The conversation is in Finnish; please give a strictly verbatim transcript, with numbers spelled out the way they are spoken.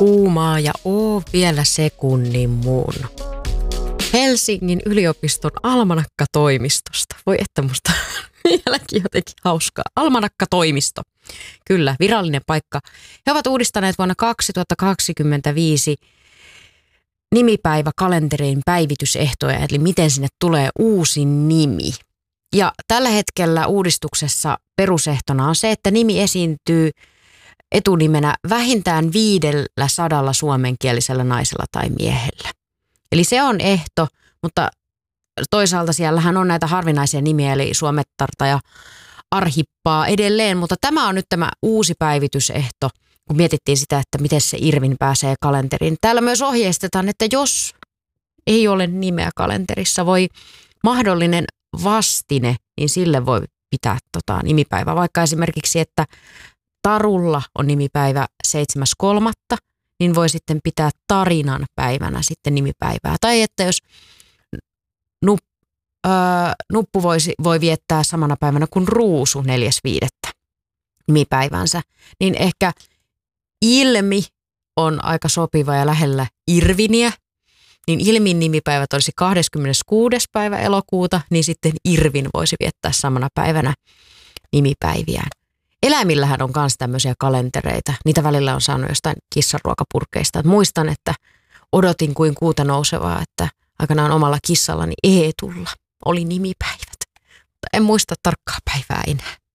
kuumaa ja oo vielä sekunnin muun. Helsingin yliopiston almanakkatoimistosta. Voi että musta vieläkin jotenkin hauskaa. Almanakkatoimisto. Kyllä, virallinen paikka. He ovat uudistaneet vuonna kaksituhattakaksikymmentäviisi nimipäiväkalenterin päivitysehtoja, eli miten sinne tulee uusi nimi. Ja tällä hetkellä uudistuksessa perusehtona on se, että nimi esiintyy etunimenä vähintään viidellä sadalla suomenkielisellä naisella tai miehellä. Eli se on ehto, mutta toisaalta siellähän on näitä harvinaisia nimiä, eli Suomettarta ja Arhippaa edelleen, mutta tämä on nyt tämä uusi päivitysehto, kun mietittiin sitä, että miten se Irvin pääsee kalenteriin. Täällä myös ohjeistetaan, että jos ei ole nimeä kalenterissa, voi mahdollinen vastine, niin sille voi pitää tota nimipäivä. Vaikka esimerkiksi, että Tarulla on nimipäivä seitsemäs kolmatta, niin voi sitten pitää tarinan päivänä sitten nimipäivää. Tai että jos nup, äh, Nuppu voisi, voi viettää samana päivänä kuin Ruusu neljäs viidettä nimipäivänsä, niin ehkä Ilmi on aika sopiva ja lähellä Irviniä, niin Ilmin nimipäivät olisi kahdeskymmeneskuudes päivä elokuuta, niin sitten Irvin voisi viettää samana päivänä nimipäiviään. Eläimillähän on myös tämmöisiä kalentereita. Niitä välillä on saanut jostain kissanruokapurkeista. Muistan, että odotin kuin kuuta nousevaa, että aikanaan omalla kissallani Eetulla oli nimipäivät. Mutta en muista tarkkaa päivää enää.